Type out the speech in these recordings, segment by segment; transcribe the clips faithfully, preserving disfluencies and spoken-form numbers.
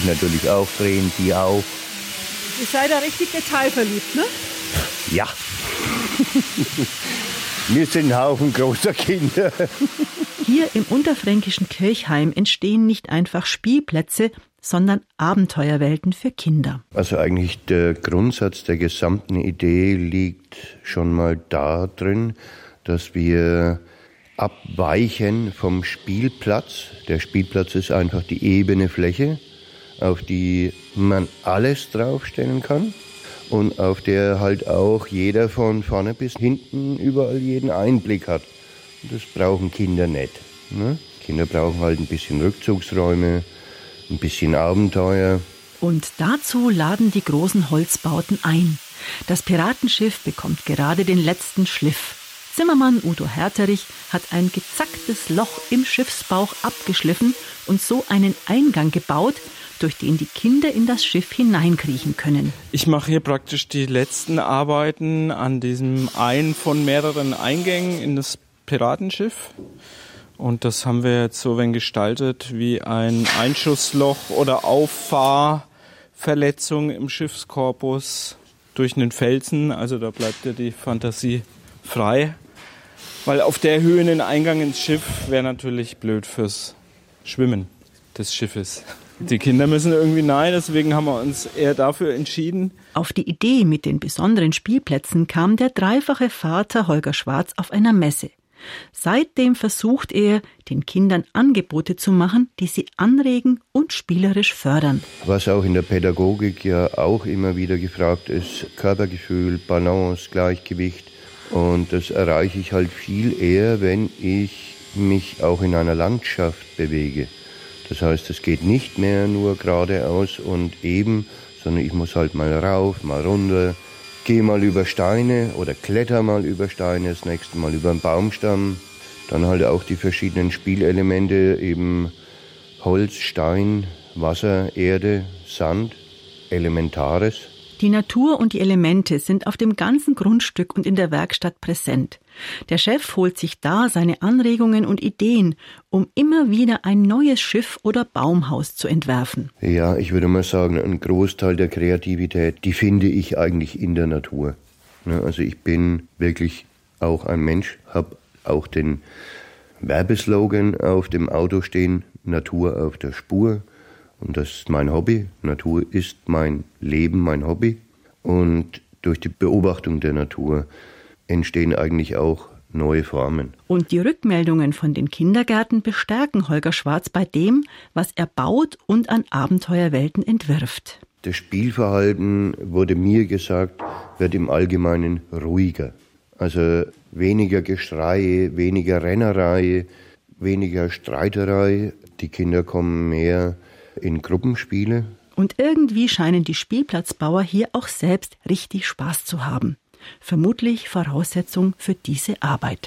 Natürlich auch drehen, die auch. Ihr seid da richtig detailverliebt, ne? Ja. Wir sind ein Haufen großer Kinder. Hier im unterfränkischen Kirchheim entstehen nicht einfach Spielplätze, sondern Abenteuerwelten für Kinder. Also eigentlich der Grundsatz der gesamten Idee liegt schon mal da drin, dass wir abweichen vom Spielplatz. Der Spielplatz ist einfach die ebene Fläche, auf die man alles draufstellen kann und auf der halt auch jeder von vorne bis hinten überall jeden Einblick hat. Und das brauchen Kinder nicht. Ne? Kinder brauchen halt ein bisschen Rückzugsräume, ein bisschen Abenteuer. Und dazu laden die großen Holzbauten ein. Das Piratenschiff bekommt gerade den letzten Schliff. Zimmermann Udo Herterich hat ein gezacktes Loch im Schiffsbauch abgeschliffen und so einen Eingang gebaut, durch den die Kinder in das Schiff hineinkriechen können. Ich mache hier praktisch die letzten Arbeiten an diesem einen von mehreren Eingängen in das Piratenschiff. Und das haben wir jetzt so wenn gestaltet wie ein Einschussloch oder Auffahrverletzung im Schiffskorpus durch einen Felsen. Also da bleibt ja die Fantasie frei. Weil auf der Höhe einen Eingang ins Schiff wäre natürlich blöd fürs Schwimmen des Schiffes. Die Kinder müssen irgendwie nein, deswegen haben wir uns eher dafür entschieden. Auf die Idee mit den besonderen Spielplätzen kam der dreifache Vater Holger Schwarz auf einer Messe. Seitdem versucht er, den Kindern Angebote zu machen, die sie anregen und spielerisch fördern. Was auch in der Pädagogik ja auch immer wieder gefragt ist, Körpergefühl, Balance, Gleichgewicht. Und das erreiche ich halt viel eher, wenn ich mich auch in einer Landschaft bewege. Das heißt, es geht nicht mehr nur geradeaus und eben, sondern ich muss halt mal rauf, mal runter, gehe mal über Steine oder kletter mal über Steine, das nächste Mal über einen Baumstamm. Dann halt auch die verschiedenen Spielelemente, eben Holz, Stein, Wasser, Erde, Sand, Elementares. Die Natur und die Elemente sind auf dem ganzen Grundstück und in der Werkstatt präsent. Der Chef holt sich da seine Anregungen und Ideen, um immer wieder ein neues Schiff oder Baumhaus zu entwerfen. Ja, ich würde mal sagen, ein Großteil der Kreativität, die finde ich eigentlich in der Natur. Also ich bin wirklich auch ein Mensch, habe auch den Werbeslogan auf dem Auto stehen, Natur auf der Spur. Und das ist mein Hobby. Natur ist mein Leben, mein Hobby. Und durch die Beobachtung der Natur entstehen eigentlich auch neue Formen. Und die Rückmeldungen von den Kindergärten bestärken Holger Schwarz bei dem, was er baut und an Abenteuerwelten entwirft. Das Spielverhalten, wurde mir gesagt, wird im Allgemeinen ruhiger. Also weniger Geschrei, weniger Rennerei, weniger Streiterei. Die Kinder kommen mehr in Gruppenspiele. Und irgendwie scheinen die Spielplatzbauer hier auch selbst richtig Spaß zu haben. Vermutlich Voraussetzung für diese Arbeit.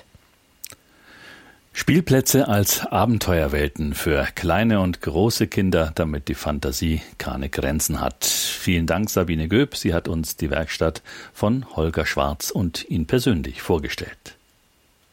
Spielplätze als Abenteuerwelten für kleine und große Kinder, damit die Fantasie keine Grenzen hat. Vielen Dank, Sabine Göb. Sie hat uns die Werkstatt von Holger Schwarz und ihn persönlich vorgestellt.